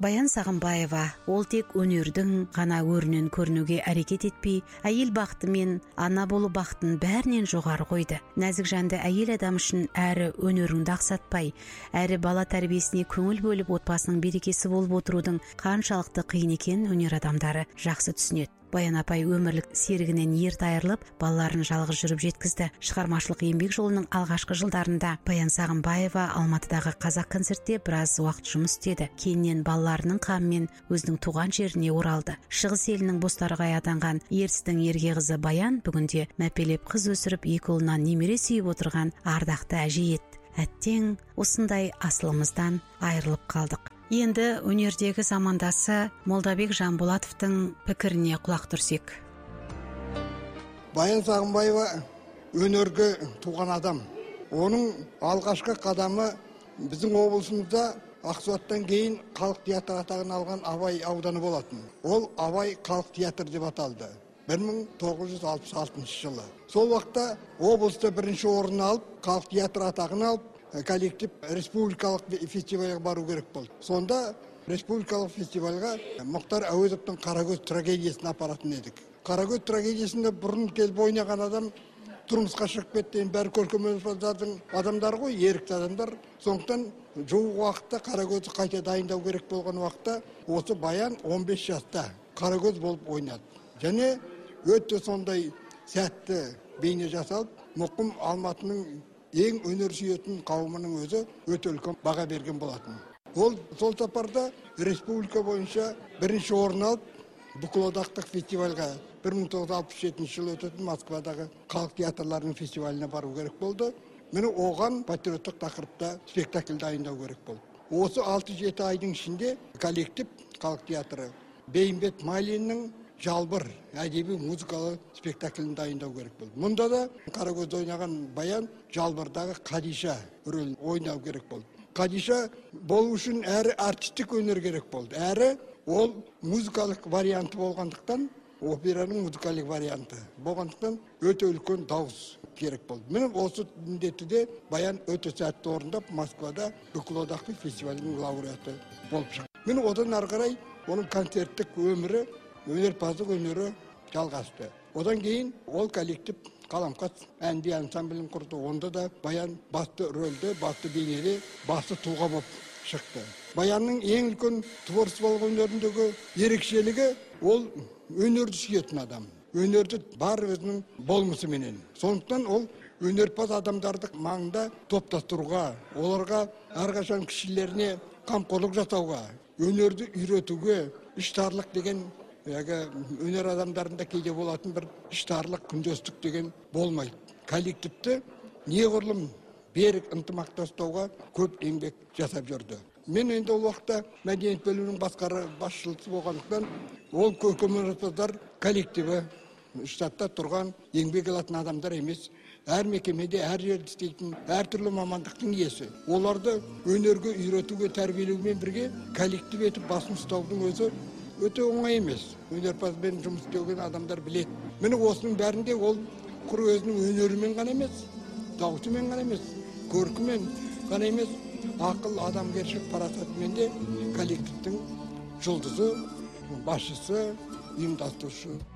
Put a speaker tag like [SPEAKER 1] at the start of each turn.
[SPEAKER 1] Баян Сағынбаева ол тек өнердің ғана өрінен көрінуге әрекет етпей, әйел бақыты мен ана болу бақытын бәрінен жоғары қойды. Нәзік жанды әйел адам үшін әрі өнеріңді ақсатпай, әрі бала тәрбиесіне көңіл бөліп отбасының берекесі болып отырудың қаншалықты қиын екенін өнер адамдары жақсы түсінеді. Баян апай өмірлік серігінен ерте айырылып, балаларын жалғыз жүріп жеткізді. Шығармашылық еңбек жолының алғашқы жылдарында Баян Сағынбаева Алматыдағы Қазақ концертте біраз уақыт жұмыс істеді. Кейіннен балаларының қамымен өзінің туған жеріне оралды. Шығыс елінің бозторғайы атанған ертістің ерке қызы Баян бүгінде мәпелеп қыз өсіріп, екі ұлынан немере сүйіп отырған ардақты әже еді. Әттең, осындай асылымыздан айырылып қалдық. Енді өнердегі замандасы Молдабек Жанболатовтың пікіріне құлақ түрсек.
[SPEAKER 2] Баян Сағынбаева өнерге туған адам. Оның алғашқы қадамы біздің облысымызда Ақсуаттан кейін халық театры атағын алған Абай ауданы болатын. Ол Абай халық театры деп аталды. 1966 жылы. Сол уақытта облыста бірінші орын алып, халық театры атағын алып, коллектив республикалық фестивальға бару керек болды. Сонда республикалық фестивальға Мұхтар Әуезовтың Қарагөз трагедиясын апаратын едік. Қарагөз трагедиясында бұрын келіп ойнаған адам тұрмысқа шығып кетті. Бәрі көркемөнерпаздардың адамдар ғой, ерікті адамдар. Сондықтан жуық уақытта Қарагөзді қайта дайындау керек болған уақытта осы Баян 15 жаста Қарагөз болып ойнады. Және өте сондай сәтті бейне жасалып, мұқым Алматының ең өнер сүйетін қауымының өзі өте үлкен баға берген болатын. Ол сол сапарда республика бойынша бірінші орын алып, бүкілодақтық фестивальға 1967 жылы өтетін Москвадағы халық театрларының фестиваліне бару керек болды. Мені оған патриоттық тақырыпта спектакль дайындау керек болды. Осы 6-7 айдың ішінде коллектив халық театры Бейімбет Майлиннің Жалбыр әдеби музыкалы спектаклін дайындау керек болды. Мұнда да Қарагөзді ойнаған Баян Жалбырдағы Қадиша рөлін ойнау керек болды. Қадиша болу үшін әрі артистік өнер керек болды. Әрі ол музыкалық варианты болғандықтан, операның музыкалық варианты болғандықтан өте үлкен дауыс керек болды. Міне осы міндетті де Баян өте сәтті орындап, Москвада бүкілодақтық фестивалінің лауреаты болып шықты. Міне одан ары қарай оның концерттік өмірі, өнерпаздық өнері жалғасты. Одан кейін ол коллектив Қаламқас әнби ансамблін құрды. Онда да Баян басты рөлді, басты бейнеде, басты тұлға болып шықты. Баянның ең үлкен творчестволық өнеріндегі ерекшелігі ол өнерді сүйетін адам. Өнерді бар өзінің болмысыменен. Сондықтан ол өнерпаз адамдарды маңында топтастыруға, оларға әрқашан кішілеріне қамқорлық жасауға, өнерді үйретуге, іштарлық деген өнер адамдарында кейде болатын бір іштарлық, күндестік деген болмайды. Коллективті неғұрлым берік ынтымақтастауға көп еңбек жасап жүрді. Мен енді ол уақытта мәдениет бөлімінің басшысы болғандықтан ол көркемөнерпаздар коллективі штатта тұрған еңбек алатын адамдар емес. Әр мекемеде, әр жерде істейтін әртүрлі мамандықтың иесі. Оларды өнерге үйретуге, тәрбиелеумен бірге коллектив етіп басын ұстаудың өзі өте оңай емес. Өнерпазбен жұмыс істеген адамдар біледі. Міне осының бәрінде ол құр өзінің өнерімен ғана емес, даусымен ғана емес, көркімен ғана емес, ақыл, адамгершілік парасатымен де коллективтің жұлдызы, басшысы, ұйымдастырушы